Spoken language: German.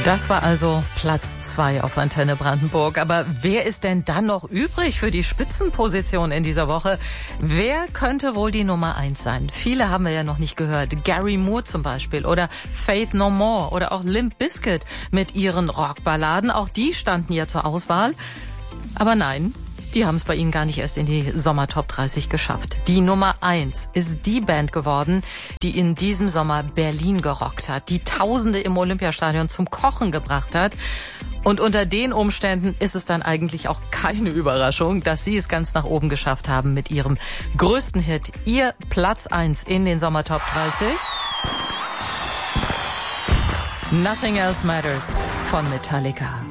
Das war also Platz 2 auf Antenne Brandenburg. Aber wer ist denn dann noch übrig für die Spitzenposition in dieser Woche? Wer könnte wohl die Nummer 1 sein? Viele haben wir ja noch nicht gehört. Gary Moore zum Beispiel oder Faith No More oder auch Limp Bizkit mit ihren Rockballaden. Auch die standen ja zur Auswahl. Aber nein, die haben es bei ihnen gar nicht erst in die Sommertop 30 geschafft. Die Nummer 1 ist die Band geworden, die in diesem Sommer Berlin gerockt hat, die Tausende im Olympiastadion zum Kochen gebracht hat. Und unter den Umständen ist es dann eigentlich auch keine Überraschung, dass sie es ganz nach oben geschafft haben mit ihrem größten Hit. Ihr Platz 1 in den Sommertop 30. Nothing Else Matters von Metallica.